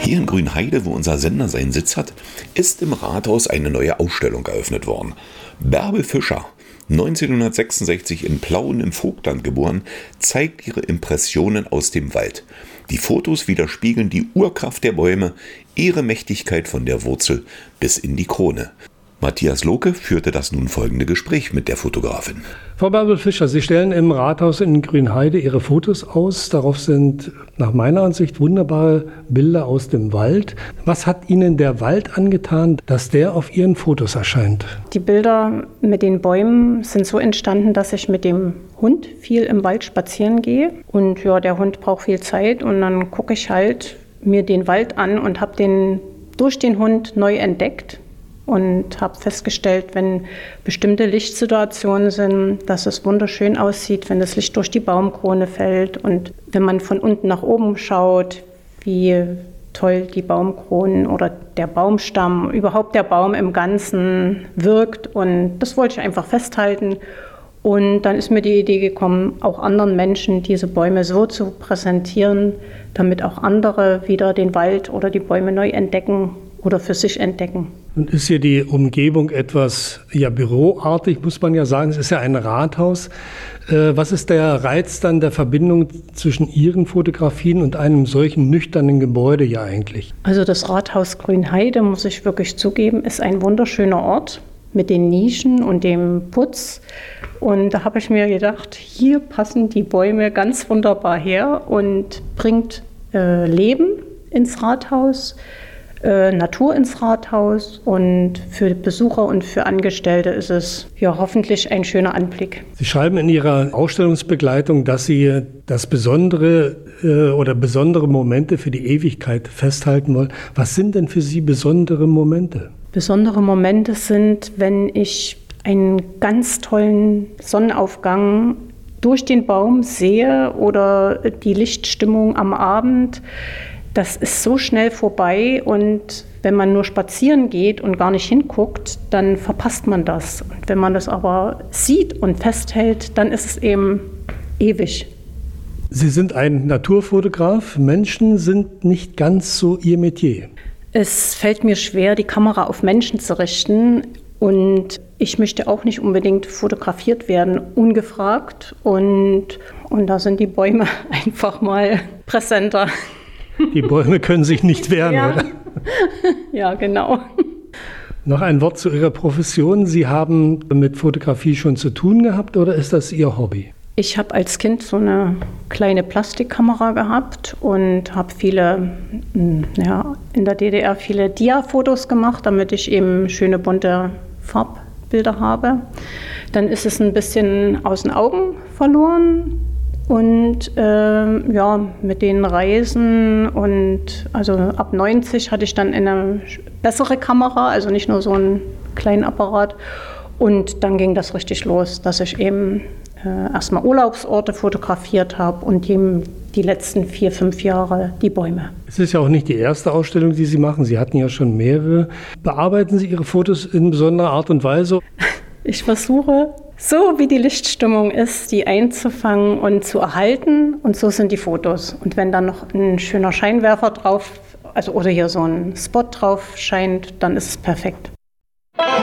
Hier in Grünheide, wo unser Sender seinen Sitz hat, ist im Rathaus eine neue Ausstellung eröffnet worden. Bärbel Fischer, 1966 in Plauen im Vogtland geboren, zeigt ihre Impressionen aus dem Wald. Die Fotos widerspiegeln die Urkraft der Bäume, ihre Mächtigkeit von der Wurzel bis in die Krone. Matthias Lohke führte das nun folgende Gespräch mit der Fotografin. Frau Bärbel Fischer, Sie stellen im Rathaus in Grünheide Ihre Fotos aus. Darauf sind nach meiner Ansicht wunderbare Bilder aus dem Wald. Was hat Ihnen der Wald angetan, dass der auf Ihren Fotos erscheint? Die Bilder mit den Bäumen sind so entstanden, dass ich mit dem Hund viel im Wald spazieren gehe. Und ja, der Hund braucht viel Zeit und dann gucke ich halt mir den Wald an und habe den durch den Hund neu entdeckt. Und habe festgestellt, wenn bestimmte Lichtsituationen sind, dass es wunderschön aussieht, wenn das Licht durch die Baumkrone fällt. Und wenn man von unten nach oben schaut, wie toll die Baumkronen oder der Baumstamm, überhaupt der Baum im Ganzen wirkt. Und das wollte ich einfach festhalten. Und dann ist mir die Idee gekommen, auch anderen Menschen diese Bäume so zu präsentieren, damit auch andere wieder den Wald oder die Bäume neu entdecken oder für sich entdecken. Und ist hier die Umgebung etwas büroartig, muss man ja sagen. Es ist ja ein Rathaus. Was ist der Reiz dann der Verbindung zwischen Ihren Fotografien und einem solchen nüchternen Gebäude hier eigentlich? Also das Rathaus Grünheide, muss ich wirklich zugeben, ist ein wunderschöner Ort mit den Nischen und dem Putz. Und da habe ich mir gedacht, hier passen die Bäume ganz wunderbar her und bringt Leben ins Rathaus. Natur ins Rathaus und für Besucher und für Angestellte ist es ja hoffentlich ein schöner Anblick. Sie schreiben in Ihrer Ausstellungsbegleitung, dass Sie das Besondere oder besondere Momente für die Ewigkeit festhalten wollen. Was sind denn für Sie besondere Momente? Besondere Momente sind, wenn ich einen ganz tollen Sonnenaufgang durch den Baum sehe oder die Lichtstimmung am Abend. Das ist so schnell vorbei und wenn man nur spazieren geht und gar nicht hinguckt, dann verpasst man das. Und wenn man das aber sieht und festhält, dann ist es eben ewig. Sie sind ein Naturfotograf. Menschen sind nicht ganz so Ihr Metier. Es fällt mir schwer, die Kamera auf Menschen zu richten. Und ich möchte auch nicht unbedingt fotografiert werden, ungefragt. Und da sind die Bäume einfach mal präsenter. Die Bäume können sich nicht wehren, ja. Oder? Ja, genau. Noch ein Wort zu Ihrer Profession. Sie haben mit Fotografie schon zu tun gehabt oder ist das Ihr Hobby? Ich habe als Kind so eine kleine Plastikkamera gehabt und habe in der DDR viele Dia-Fotos gemacht, damit ich eben schöne bunte Farbbilder habe. Dann ist es ein bisschen aus den Augen verloren. Und mit den Reisen und also ab 90 hatte ich dann eine bessere Kamera, also nicht nur so einen kleinen Apparat. Und dann ging das richtig los, dass ich eben erstmal Urlaubsorte fotografiert habe und die letzten 4-5 Jahre die Bäume. Es ist ja auch nicht die erste Ausstellung, die Sie machen. Sie hatten ja schon mehrere. Bearbeiten Sie Ihre Fotos in besonderer Art und Weise? Ich versuche, so wie die Lichtstimmung ist, die einzufangen und zu erhalten. Und so sind die Fotos. Und wenn dann noch ein schöner Scheinwerfer drauf, oder hier so ein Spot drauf scheint, dann ist es perfekt.